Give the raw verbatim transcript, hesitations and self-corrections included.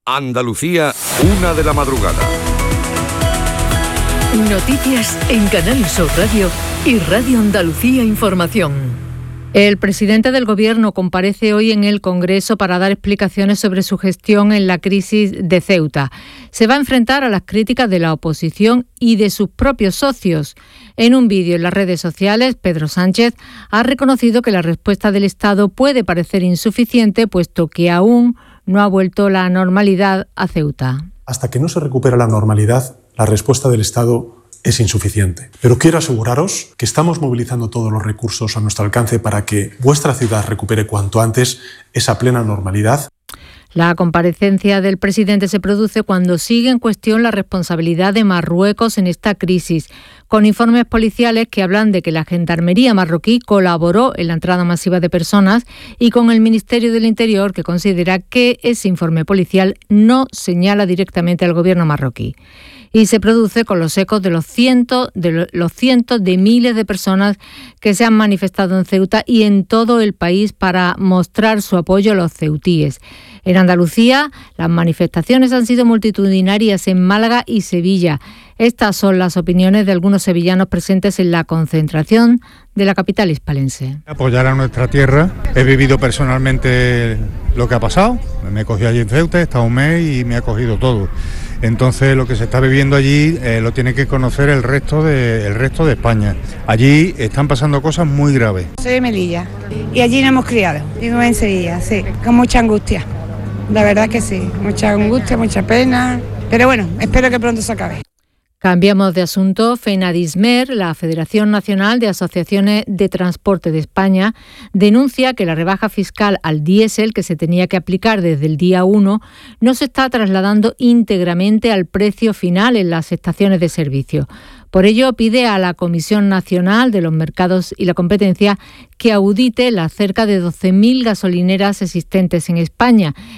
Andalucía, una de la madrugada. Noticias en Canal Sur Radio y Radio Andalucía Información. El presidente del Gobierno comparece hoy en el Congreso para dar explicaciones sobre su gestión en la crisis de Ceuta. Se va a enfrentar a las críticas de la oposición y de sus propios socios. En un vídeo en las redes sociales, Pedro Sánchez ha reconocido que la respuesta del Estado puede parecer insuficiente, puesto que aún no ha vuelto la normalidad a Ceuta. Hasta que no se recupera la normalidad, la respuesta del Estado es insuficiente. Pero quiero aseguraros que estamos movilizando todos los recursos a nuestro alcance para que vuestra ciudad recupere cuanto antes esa plena normalidad. La comparecencia del presidente se produce cuando sigue en cuestión la responsabilidad de Marruecos en esta crisis, con informes policiales que hablan de que la Gendarmería marroquí colaboró en la entrada masiva de personas y con el Ministerio del Interior, que considera que ese informe policial no señala directamente al gobierno marroquí. Y se produce con los ecos de los cientos de los cientos de miles de personas que se han manifestado en Ceuta y en todo el país para mostrar su apoyo a los ceutíes. En Andalucía, las manifestaciones han sido multitudinarias en Málaga y Sevilla. Estas son las opiniones de algunos sevillanos presentes en la concentración de la capital hispalense. Apoyar a nuestra tierra. He vivido personalmente lo que ha pasado. Me cogí allí en Ceuta, he estado un mes y me ha cogido todo. Entonces lo que se está viviendo allí eh, lo tiene que conocer el resto de el resto de España. Allí están pasando cosas muy graves. Soy de Melilla y allí nos hemos criado. Vivo en Sevilla, sí, con mucha angustia. La verdad que sí, mucha angustia, mucha pena. Pero bueno, espero que pronto se acabe. Cambiamos de asunto. FENADISMER, la Federación Nacional de Asociaciones de Transporte de España, denuncia que la rebaja fiscal al diésel que se tenía que aplicar desde el día uno no se está trasladando íntegramente al precio final en las estaciones de servicio. Por ello, pide a la Comisión Nacional de los Mercados y la Competencia que audite las cerca de doce mil gasolineras existentes en España.